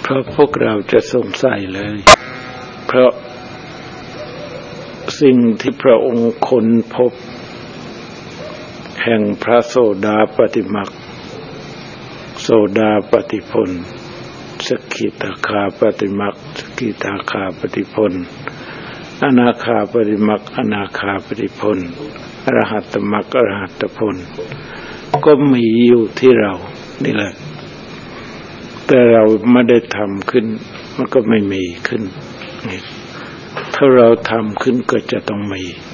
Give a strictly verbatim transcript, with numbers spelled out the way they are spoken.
เพราะพวกเราจะสงสัยเลยเพราะสิ่งที่พระองค์ค้นพบแห่งพระโสดาปัตติมรรคโสดาปัตติผลสกิทาคาปัตติมรรคสกิทาคาปัตติผลอนาคาปัตติมรรคอนาคาปัตติผลอรหัตตมรรคอรหัตตผลก็มีอยู่ที่เรานี่แหละแต่เราไม่ได้ทำขึ้นมันก็ไม่มีขึ้นถ้าเราทำขึ้นก็จะต้องมี